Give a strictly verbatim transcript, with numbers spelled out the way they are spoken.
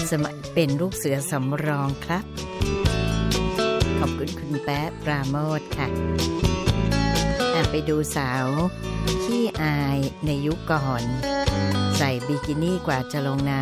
สมัยเป็นลูกเสือสำรองครับขอบคุณคุณแป๊ะปราโมทย์ค่ะไปดูสาวขี้อายในยุคก่อนใส่บิกินี่กว่าจะลงน้ำ